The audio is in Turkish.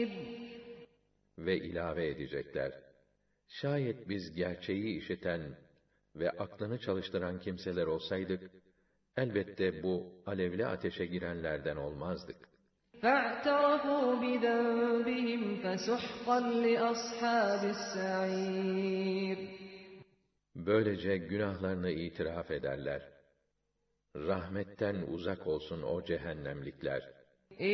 Ve ilave edecekler: şayet biz gerçeği işiten ve aklını çalıştıran kimseler olsaydık, elbette bu alevli ateşe girenlerden olmazdık. فَاعْتَرَفُوا بِذَنبِهِمْ فَسُحْقًا لِأَصْحَابِ السَّعِيرِ. Böylece günahlarını itiraf ederler. Rahmetten uzak olsun o cehennemlikler.